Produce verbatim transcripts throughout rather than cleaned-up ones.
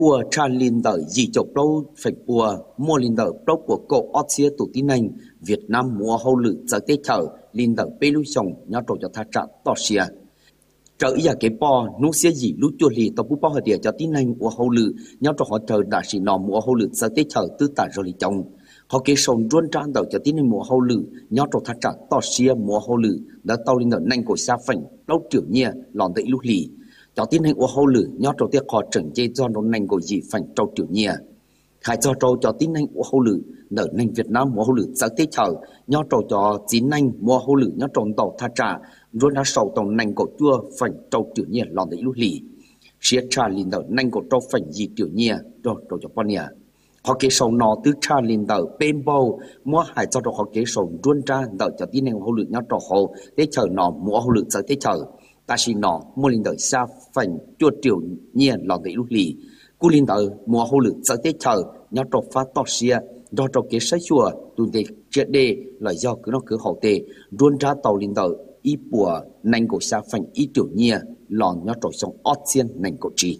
Bùa tra linh đời gì chọc đâu phải bùa mua linh đời đâu của cậu ớt xía tụ tín anh Việt Nam mua hậu lự giờ tế chờ linh đời bê lưu xong nhớ trò cho tha trả tỏ xìa. Trở ý cái bò nụ xía gì lúc chua lì tàu bú bò hợp địa cho tín anh của hậu lự nhớ trò họ chờ đã xì nò mua hậu lự giờ tế chờ tư tả rồi lì chồng. Họ kế sông ruôn tràn đầu cho tín anh mua hậu lự nhớ trò tha trả tỏ xìa mua hậu lự đã tàu linh đời nanh của xa phảnh lâu trưởng nhẹ lòn đậy lúc lì. Cho tin hành của hậu lử nhớ trâu tiếc họ trần chê do nó nành của gì phảnh trâu tiểu nhẹ. Hai cho trâu cho tin hành của hậu lử nở nành Việt Nam mua hậu lử sáng tế chờ nhớ trâu cho chín nành mua hậu lử nhớ trâu tàu tha trả rồi đã sầu tàu nành của chua phảnh trâu tiểu nhẹ lòn đấy lúc lì. Xế trả liền nở nành của trâu phảnh gì tiểu nhẹ rồi trâu cho con nhẹ. Họ kế sầu nó từ trả liền nở bên bầu mua hai cho trâu họ kế sầu ruôn ra nở cho tin hành hậu lử nhớ trâu hậu tế chờ nó mua hậu lử sáng tế chờ. Ta xin nó mua linh đời xa phành chua triều nhiên lòn đấy lúc lì cú linh đời mua hậu lực sợ tết chờ nhau trọc phát tọt xia do trọc kế sách chùa tuần tê triệt đề là do cứ nó cứ hậu tê ruôn ra tàu linh đời y bùa nành cổ xa phành y triều nhiên lòn nhau trọc xong ót xiên nành cổ trì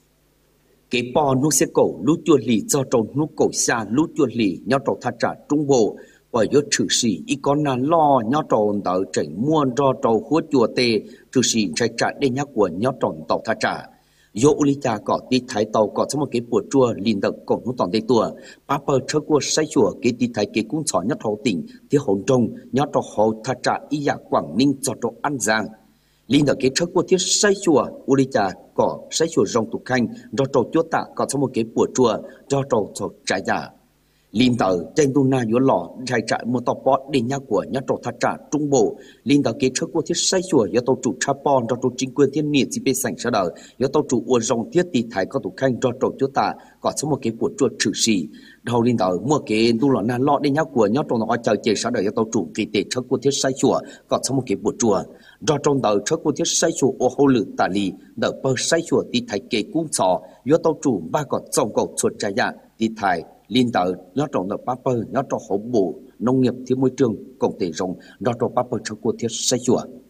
kế bò nút xe cổ lút chua lì do trọc nút cổ xa lút chua lì nhau trọc tha trả trung bộ bởi do trừ sĩ y con nà lo nhó tròn tàu chảy muôn do trâu húa chùa tê trừ sĩ chạy trả để nhắc của nhó tròn tàu tha trả do u li cha có tí thái tàu có trong một cái bùa chùa liền đợt cổng nó toàn tê tua ba bờ chơi của say chùa cái tí thái cái cũng chó nhó trâu tỉnh thì hồn trông nhó trâu hậu tha trả y dạ Quảng Ninh cho trâu An Giang liền đợt cái chơi của thiết say chùa u li cha có say chùa rong tục khanh do trâu chúa tạ có trong một cái bùa chùa do trâu cho trả giả linh tờ trên tu na yếu lò chạy chạy một tàu bọt đi nhà của nhà trò thạch trả trung bộ linh tờ kế trước của thiết say chùa yếu tàu chủ cha pon cho tàu chính quyền thiên nhiên chỉ biết sảnh sau đời yếu tàu chủ uốn rong thiết tì thái có tụ khanh cho trò chúa tạ có số một cái của chùa trừ sĩ đầu linh tờ mua cái tu lò na lọ đi nhà của nhà trò nó chờ chơi sau đời yếu tàu chủ vì tệ trước của thiết say chùa có số một cái của chùa do trong tờ trước của thiết say chùa ô hô lử tà lì đỡ bơ say chùa tì thái kế cung sò yếu tàu chủ ba có trong cầu chuột trái dạ tì thái liên tờ nhớ trồng được bắp bơ nhớ trồng hậu bộ nông nghiệp thiếu môi trường công ty rồng nhớ trồng bắp bơ cho cô thiết xây chùa